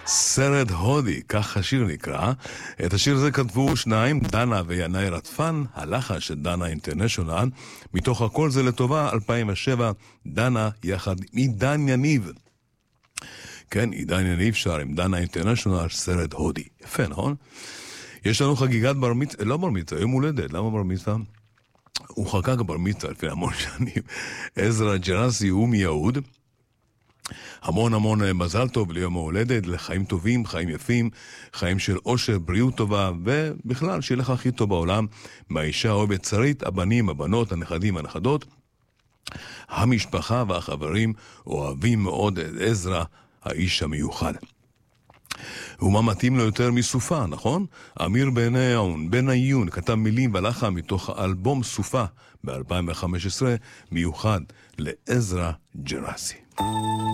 סרט הודי, כך השיר נקרא. את השיר הזה כתבו שניים, דנה וינאי רטפן, הלחן של דנה אינטרנשיונל. מתוך הכל זה לטובה, 2007, דנה יחד עם עידן יניב. כן, עידן יניב שר עם דנה אינטרנשיונל, סרט הודי. יפה, נכון? יש לנו חגיגת בר מצווה, לא בר מצווה, יום הולדת, למה בר מצווה? הוא חגג בר מצווה לפני המון שנים. עזרא ג'רסי הוא מיהוד. המון מזל טוב ליום ההולדת, לחיים טובים, חיים יפים, חיים של אושר, בריאות טובה, ובכלל שיהיה לך הכי טוב בעולם, מהאישה אוהבת שרית, הבנים, הבנות, הנכדים, הנכדות, המשפחה והחברים אוהבים מאוד את עזרא, האיש המיוחד. ומה מתאים לו יותר מסופה, נכון? אמיר בניון כתב מילים ולחן מתוך האלבום סופה ב-2015, מיוחד לעזרא ג'רסי.